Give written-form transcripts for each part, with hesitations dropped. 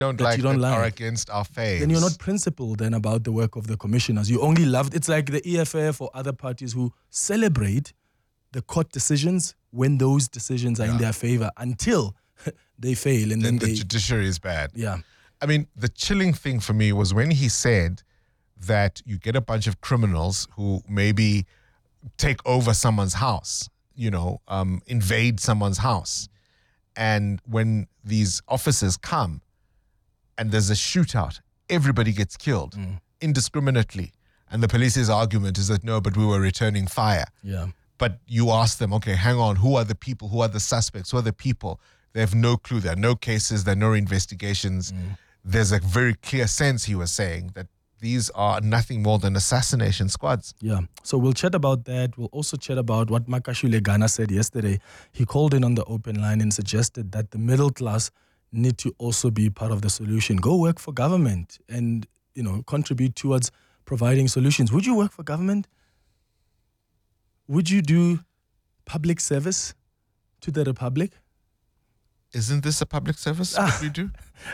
that you don't like are against our faves. Then you're not principled then about the work of the commissioners. You only loved, it's like the EFF or other parties who celebrate the court decisions when those decisions are in their favor until they fail. And then the judiciary is bad. Yeah. I mean, the chilling thing for me was when he said that you get a bunch of criminals who maybe take over someone's house, invade someone's house. And when these officers come and there's a shootout, everybody gets killed indiscriminately. And the police's argument is that, no, but we were returning fire. Yeah. But you ask them, okay, hang on, who are the people? Who are the suspects? Who are the people? They have no clue. There are no cases. There are no investigations. There's a very clear sense, he was saying, that these are nothing more than assassination squads. Yeah. So we'll chat about that. We'll also chat about what Makashule Ghana said yesterday. He called in on the open line and suggested that the middle class need to also be part of the solution. Go work for government and, contribute towards providing solutions. Would you work for government? Would you do public service to the Republic? Isn't this a public service what we do?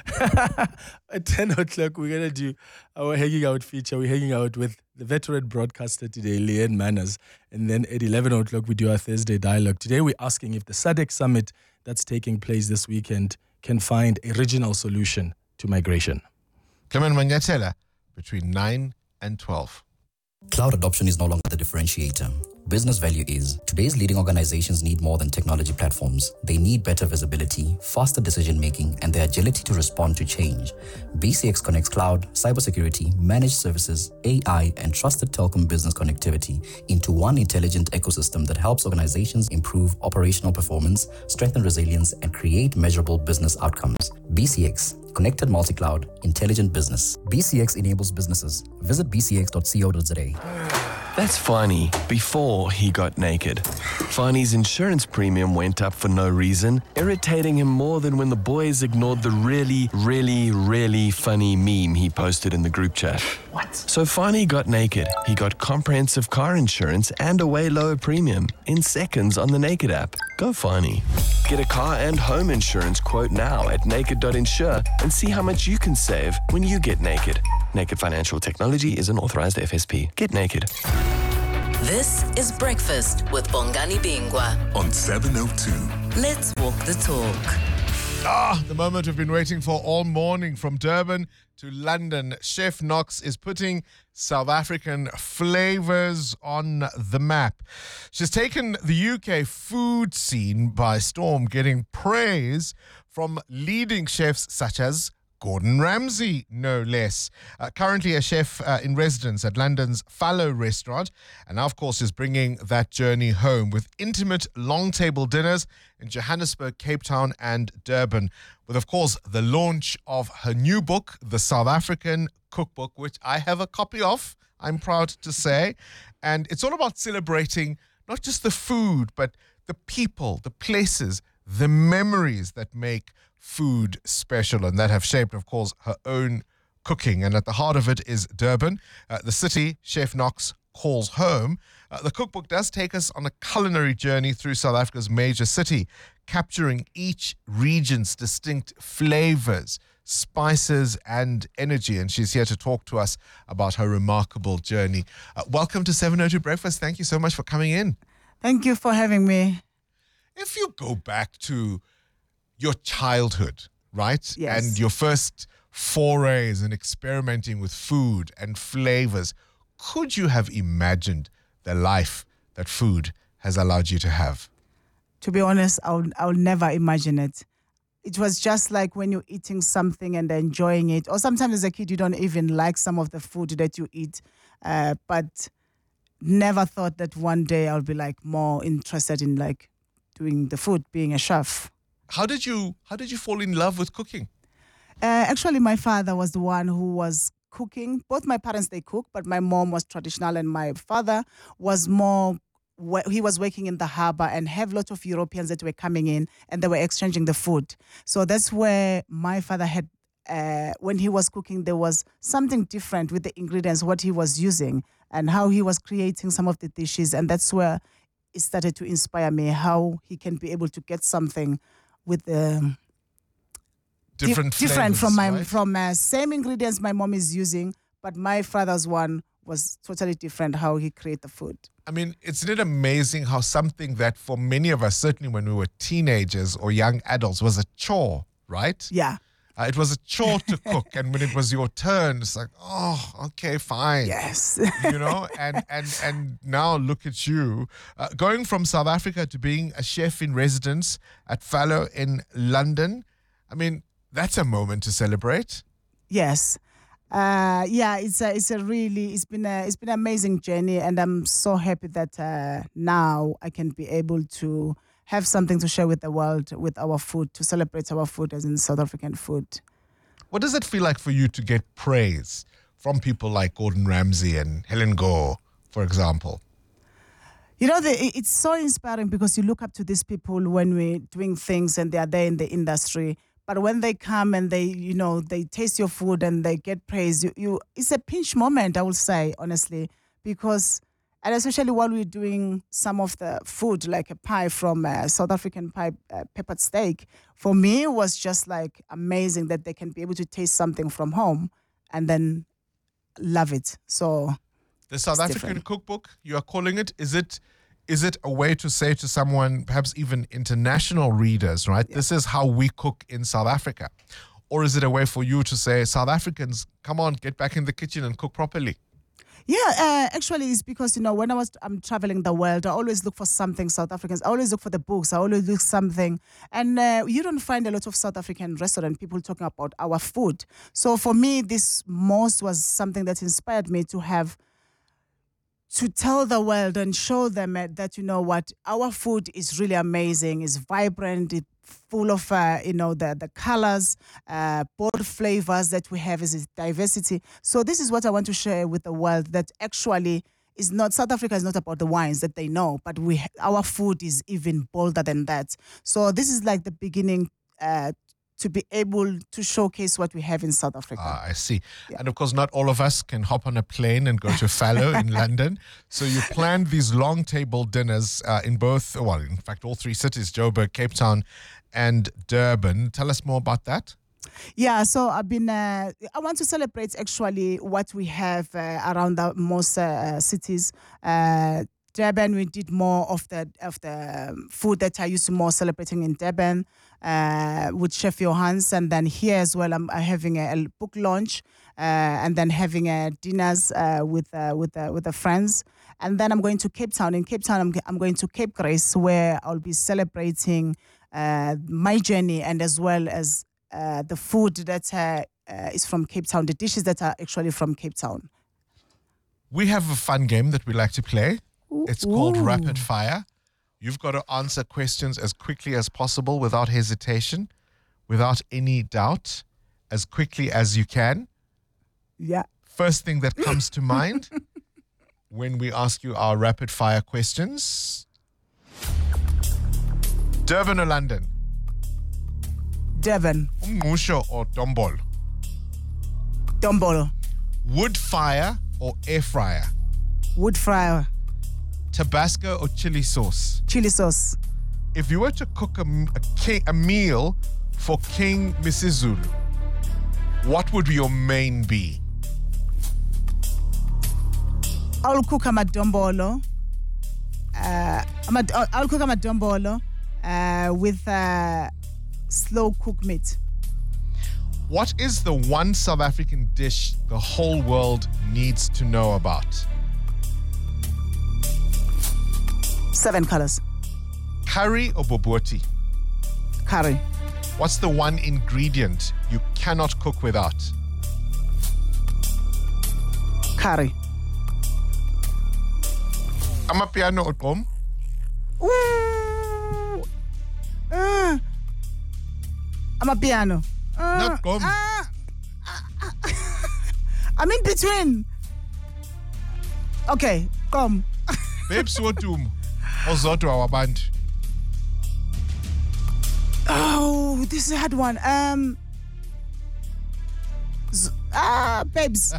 At 10 o'clock, we're going to do our hanging out feature. We're hanging out with the veteran broadcaster today, Leanne Manners. And then at 11 o'clock, we do our Thursday dialogue. Today, we're asking if the SADC summit that's taking place this weekend can find a regional solution to migration. Clement Manyathela, between 9 and 12. Cloud adoption is no longer the differentiator. Business value is. Today's leading organizations need more than technology platforms. They need better visibility, faster decision-making, and the agility to respond to change. BCX connects cloud, cybersecurity, managed services, AI, and trusted telecom business connectivity into one intelligent ecosystem that helps organizations improve operational performance, strengthen resilience, and create measurable business outcomes. BCX, Connected Multi-Cloud, Intelligent Business. BCX enables businesses. Visit bcx.co.za. That's Fani before he got naked. Fani's insurance premium went up for no reason, irritating him more than when the boys ignored the really, really, really funny meme he posted in the group chat. What? So Fani got naked. He got comprehensive car insurance and a way lower premium in seconds on the Naked app. Go Fani. Get a car and home insurance quote now at naked.insure and see how much you can save when you get naked. Naked Financial Technology is an authorized FSP. Get naked. This is Breakfast with Bongani Bingwa on 702. Let's walk the talk. The moment we've been waiting for all morning. From Durban to London, Chef Knox is putting South African flavors on the map. She's taken the UK food scene by storm, getting praise from leading chefs such as Gordon Ramsay, no less. Currently a chef in residence at London's Fallow restaurant, and now, of course, is bringing that journey home with intimate long table dinners in Johannesburg, Cape Town and Durban, with, of course, the launch of her new book, The South African Cookbook, which I have a copy of, I'm proud to say. And it's all about celebrating not just the food, but the people, the places, the memories that make food special and that have shaped, of course, her own cooking. And at the heart of it is Durban, the city Chef Knox calls home. The cookbook does take us on a culinary journey through South Africa's major city, capturing each region's distinct flavors, spices and energy. And she's here to talk to us about her remarkable journey. Welcome to 702 Breakfast. Thank you so much for coming in. Thank you for having me. If you go back to your childhood, right? Yes. And your first forays and experimenting with food and flavors, could you have imagined the life that food has allowed you to have? To be honest, I'll never imagine it. It was just like when you're eating something and enjoying it. Or sometimes as a kid, you don't even like some of the food that you eat. But never thought that one day I'll be like more interested in like doing the food, being a chef. How did you fall in love with cooking? Actually, my father was the one who was cooking. Both my parents, they cook, but my mom was traditional and my father was more, he was working in the harbor and have lots of Europeans that were coming in and they were exchanging the food. So that's where my father had, when he was cooking, there was something different with the ingredients, what he was using and how he was creating some of the dishes. And that's where it started to inspire me, how he can be able to get something with the different different from flavors, my right? from same ingredients my mom is using, but my father's one was totally different how he create the food. I mean, isn't it amazing how something that for many of us, certainly when we were teenagers or young adults, was a chore, right? Yeah. It was a chore to cook, and when it was your turn, it's like, oh, okay, fine. Yes. You know, and now look at you, going from South Africa to being a chef in residence at Fallow in London. I mean, that's a moment to celebrate. Yes. Yeah, it's been an amazing journey, and I'm so happy that now I can be able to have something to share with the world with our food, to celebrate our food as in South African food. What does it feel like for you to get praise from people like Gordon Ramsay and Helen Gore, for example? You know, it's so inspiring because you look up to these people when we're doing things and they are there in the industry. But when they come and they taste your food and they get praise, it's a pinch moment, I will say, honestly, because, and especially while we're doing some of the food, like a pie from South African pie, peppered steak, for me, it was just like amazing that they can be able to taste something from home and then love it. So the South it's African different. cookbook, you are calling it, is it a way to say to someone, perhaps even international readers, right? This is how we cook in South Africa. Or is it a way for you to say, South Africans, come on, get back in the kitchen and cook properly? Yeah, actually, it's because, when I'm traveling the world, I always look for something South Africans. I always look for the books. I always look something. And you don't find a lot of South African restaurant people talking about our food. So for me, this most was something that inspired me to tell the world and show them that, what, our food is really amazing, it's vibrant, it's full of, the colors, bold flavors that we have, is diversity. So this is what I want to share with the world, that actually is not, South Africa is not about the wines that they know, but our food is even bolder than that. So this is like the beginning to be able to showcase what we have in South Africa. I see. Yeah. And of course, not all of us can hop on a plane and go to Fallow in London. So you planned these long table dinners in both, well, in fact, all three cities, Joburg, Cape Town, and Durban. Tell us more about that. Yeah, so I've been, I want to celebrate actually what we have around the most cities. Durban, we did more of the food that I used to more celebrating in Durban with Chef Johans, and then here as well I'm having a book launch and then having dinners with the friends, and then I'm going to Cape Town. In Cape Town, I'm going to Cape Grace, where I'll be celebrating my journey, and as well as the food that is from Cape Town, the dishes that are actually from Cape Town. We have a fun game that we like to play. It's called Rapid Fire. You've got to answer questions as quickly as possible, without hesitation, without any doubt, as quickly as you can. Yeah. First thing that comes to mind when we ask you our rapid fire questions. Durban or London? Durban. Musho or Dombolo? Dombolo. Wood fire or air fryer? Wood fryer. Tabasco or chili sauce? Chili sauce. If you were to cook a meal for King Misizulu, what would your main be? I'll cook a dombolo. I'll cook a dombolo with slow cooked meat. What is the one South African dish the whole world needs to know about? 7 colors. Curry or bobotie? Curry. What's the one ingredient you cannot cook without? Curry. Amapiano or gqom? Ooh. I'm a piano. Not gqom. I'm in between. Okay, come. Babes wotum. Ozodwa wabantu. Oh, this is a hard one. Babes.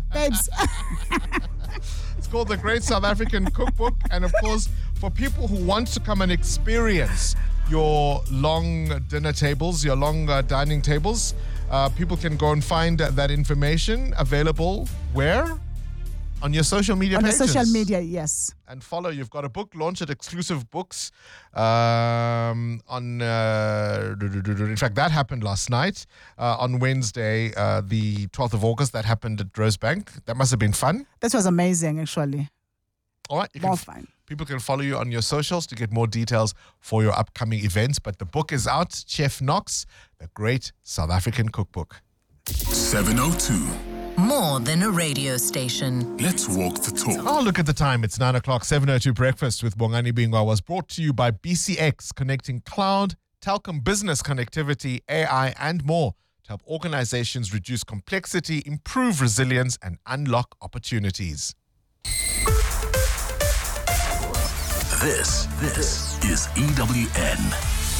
It's called the Great South African Cookbook. And of course, for people who want to come and experience your long dinner tables, your long dining tables, People can go and find that information available where? On your social media pages. On the social media, yes. And follow. You've got a book launch at Exclusive Books. In fact, that happened last night. On Wednesday, the 12th of August, that happened at Rosebank. That must have been fun. That was amazing, actually. All right. More fun. People can follow you on your socials to get more details for your upcoming events. But the book is out, Chef Knox, the great South African cookbook. 7:02. More than a radio station. Let's walk the talk. Oh, look at the time. It's 9 o'clock. 7:02 Breakfast with Bongani Bingwa was brought to you by BCX, connecting cloud, telecom business connectivity, AI, and more to help organizations reduce complexity, improve resilience, and unlock opportunities. This is EWN.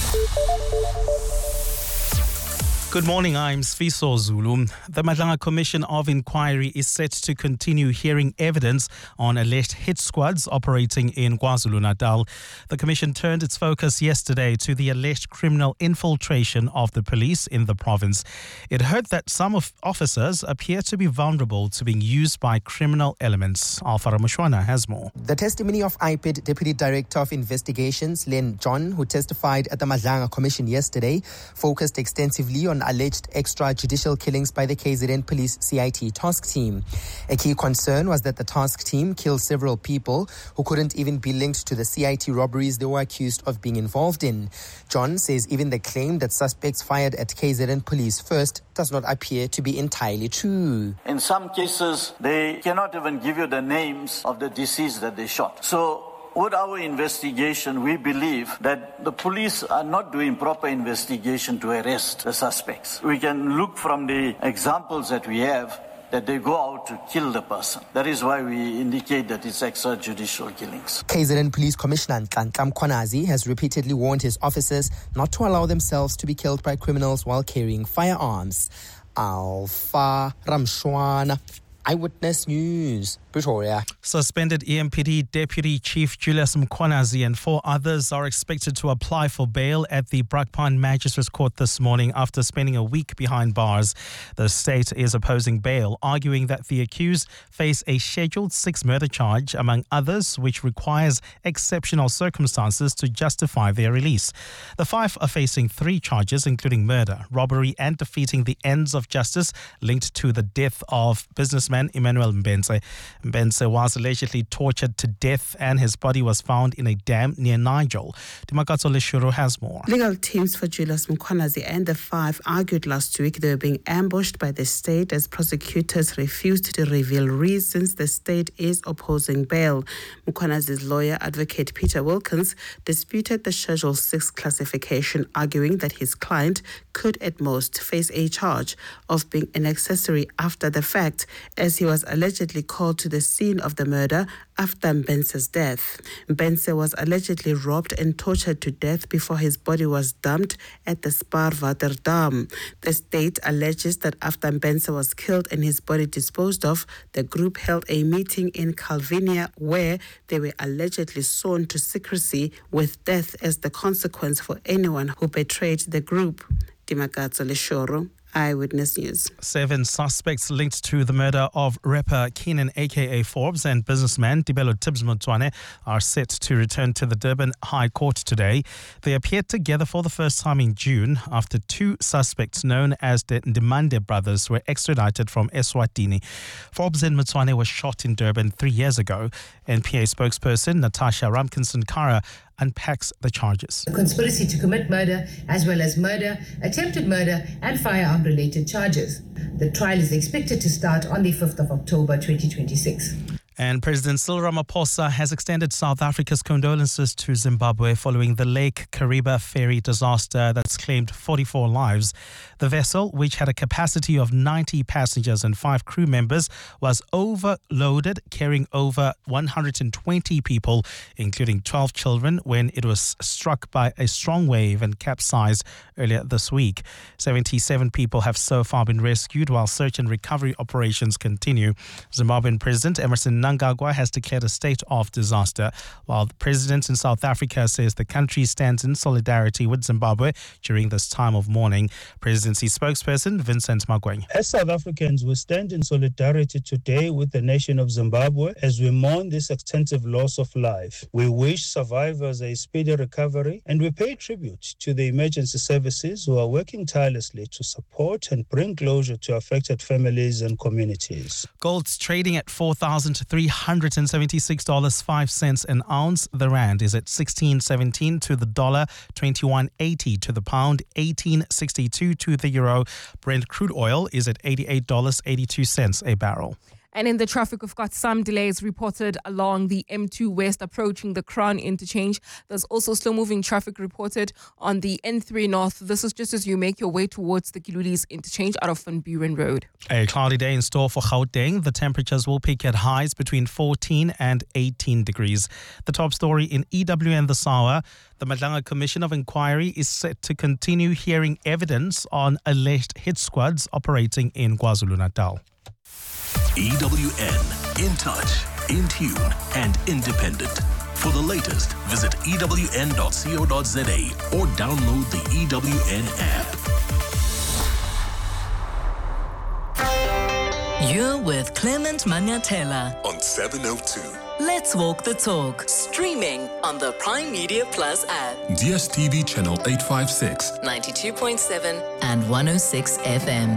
Good morning, I'm Sfiso Zulu. The Madlanga Commission of Inquiry is set to continue hearing evidence on alleged hit squads operating in KwaZulu-Natal. The Commission turned its focus yesterday to the alleged criminal infiltration of the police in the province. It heard that some officers appear to be vulnerable to being used by criminal elements. Alfara Mushwana has more. The testimony of IPID Deputy Director of Investigations, Len John, who testified at the Madlanga Commission yesterday, focused extensively on alleged extrajudicial killings by the KZN Police CIT task team. A key concern was that the task team killed several people who couldn't even be linked to the CIT robberies they were accused of being involved in. John says even the claim that suspects fired at KZN Police first does not appear to be entirely true. In some cases, they cannot even give you the names of the deceased that they shot. So with our investigation, we believe that the police are not doing proper investigation to arrest the suspects. We can look from the examples that we have that they go out to kill the person. That is why we indicate that it's extrajudicial killings. KZN Police Commissioner Nhlanhla Mkhwanazi has repeatedly warned his officers not to allow themselves to be killed by criminals while carrying firearms. Alpha Ramshwana, Eyewitness News, Pretoria. Suspended EMPD Deputy Chief Julius Mkhwanazi and 4 others are expected to apply for bail at the Brakpan Magistrates Court this morning after spending a week behind bars. The state is opposing bail, arguing that the accused face a Scheduled 6 murder charge, among others, which requires exceptional circumstances to justify their release. The 5 are facing 3 charges, including murder, robbery, and defeating the ends of justice linked to the death of businessman Emmanuel Mbense. Mbense was allegedly tortured to death and his body was found in a dam near Nigel. Dimakatso Leshuru has more. Legal teams for Julius Mkhwanazi and the 5 argued last week they were being ambushed by the state as prosecutors refused to reveal reasons the state is opposing bail. Mkhwanazi's lawyer, Advocate Peter Wilkins, disputed the Schedule 6 classification, arguing that his client could at most face a charge of being an accessory after the fact, as he was allegedly called to the scene of the murder after Mbense's death. Mbense was allegedly robbed and tortured to death before his body was dumped at the Spaarwater Dam. The state alleges that after Mbense was killed and his body disposed of, the group held a meeting in Calvinia where they were allegedly sworn to secrecy, with death as the consequence for anyone who betrayed the group. Dimakatso Leshoro, Eyewitness News. 7 suspects linked to the murder of rapper Keenan aka Forbes and businessman Tibelo Tibbs Motwane are set to return to the Durban High Court today. They appeared together for the first time in June after 2 suspects known as the Ndimande brothers were extradited from Eswatini. Forbes and Motwane were shot in Durban 3 years ago. NPA spokesperson Natasha Ramkinson-Kara unpacks the charges. The conspiracy to commit murder, as well as murder, attempted murder, and firearm-related charges. The trial is expected to start on the 5th of October 2026. And President Cyril Ramaphosa has extended South Africa's condolences to Zimbabwe following the Lake Kariba ferry disaster that's claimed 44 lives. The vessel, which had a capacity of 90 passengers and 5 crew members, was overloaded, carrying over 120 people, including 12 children, when it was struck by a strong wave and capsized earlier this week. 77 people have so far been rescued while search and recovery operations continue. Zimbabwean President Emmerson Mnangagwa has declared a state of disaster, while the president in South Africa says the country stands in solidarity with Zimbabwe during this time of mourning. Presidency spokesperson Vincent Magwenya. As South Africans, we stand in solidarity today with the nation of Zimbabwe as we mourn this extensive loss of life. We wish survivors a speedy recovery, and we pay tribute to the emergency services who are working tirelessly to support and bring closure to affected families and communities. Gold's trading at $4,376.05 an ounce. The rand is at 16.17 to the dollar, 21.80 to the pound, 18.62 to the euro. Brent crude oil is at $88.82 a barrel. And in the traffic, we've got some delays reported along the M2 West approaching the Crown interchange. There's also slow-moving traffic reported on the N3 North. This is just as you make your way towards the Kiludis interchange out of Van Buren Road. A cloudy day in store for Gauteng. The temperatures will peak at highs between 14 and 18 degrees. The top story in EWN this hour. The Madlanga Commission of Inquiry is set to continue hearing evidence on alleged hit squads operating in KwaZulu-Natal. EWN, in touch, in tune, and independent. For the latest, visit ewn.co.za or download the EWN app. You're with Clement Manyatela on 702. Let's walk the talk. Streaming on the Prime Media Plus app. DSTV channel 856, 92.7 and 106 FM.